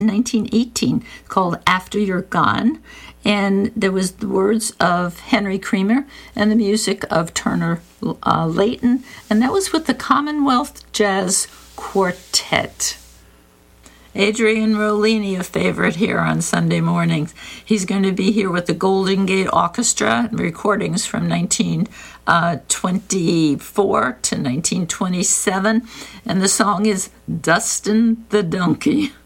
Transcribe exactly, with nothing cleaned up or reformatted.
nineteen eighteen called After You're Gone. And there was the words of Henry Creamer and the music of Turner uh, Layton. And that was with the Commonwealth Jazz Quartet. Adrian Rollini, a favorite here on Sunday mornings. He's going to be here with the Golden Gate Orchestra, recordings from nineteen twenty-four to nineteen twenty-seven. And the song is Dustin' the Donkey.